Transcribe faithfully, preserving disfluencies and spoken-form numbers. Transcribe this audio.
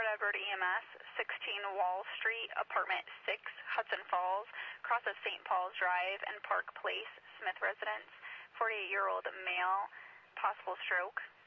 Edward E M S, sixteen Wall Street, apartment six, Hudson Falls, cross of Saint Paul's Drive and Park Place, Smith Residence, forty-eight-year-old male, possible stroke.